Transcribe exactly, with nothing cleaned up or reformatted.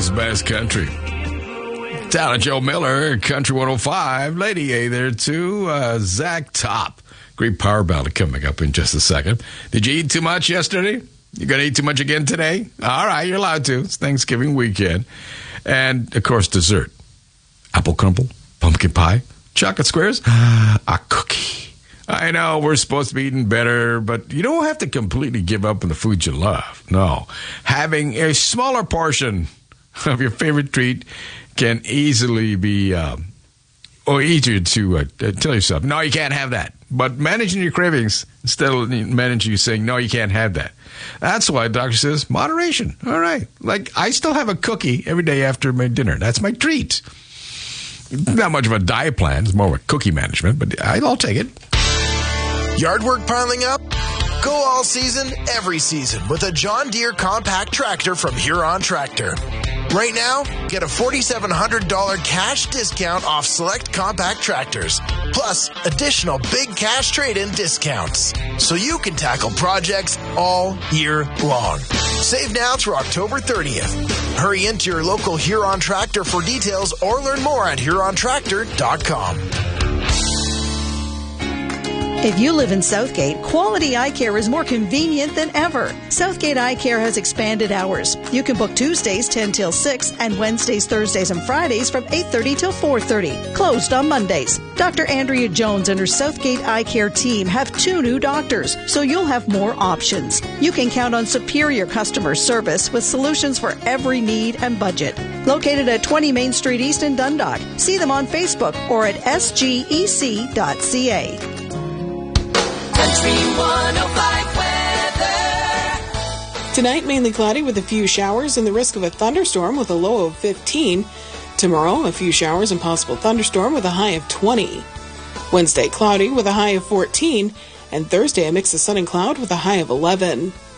Country's best country. Down at Joe Miller, Country one oh five. Lady A there, too. Uh, Zach Top. Great power ballad coming up in just a second. Did you eat too much yesterday? You going to eat too much again today? All right, you're allowed to. It's Thanksgiving weekend. And, of course, dessert. Apple crumble, pumpkin pie, chocolate squares, a cookie. I know we're supposed to be eating better, but you don't have to completely give up on the food you love. No. Having a smaller portion of your favorite treat can easily be, um, or easier to uh, tell yourself, no, you can't have that. But managing your cravings instead of managing you saying, no, you can't have that. That's why the doctor says moderation. All right. Like, I still have a cookie every day after my dinner. That's my treat. Not much of a diet plan. It's more of a cookie management, but I'll take it. Yard work piling up? Go all season, every season with a John Deere compact tractor from Huron Tractor. Right now, get a four thousand seven hundred dollars cash discount off select compact tractors, plus additional big cash trade-in discounts, so you can tackle projects all year long. Save now through October thirtieth. Hurry into your local Huron Tractor for details or learn more at huron tractor dot com. If you live in Southgate, Quality Eye Care is more convenient than ever. Southgate Eye Care has expanded hours. You can book Tuesdays ten till six and Wednesdays, Thursdays, and Fridays from eight thirty till four thirty. Closed on Mondays. Doctor Andrea Jones and her Southgate Eye Care team have two new doctors, so you'll have more options. You can count on superior customer service with solutions for every need and budget. Located at twenty Main Street East in Dundalk. See them on Facebook or at s g e c dot c a. Country one oh five weather. Tonight, mainly cloudy with a few showers and the risk of a thunderstorm with a low of fifteen. Tomorrow, a few showers and possible thunderstorm with a high of twenty. Wednesday, cloudy with a high of fourteen. And Thursday, a mix of sun and cloud with a high of eleven.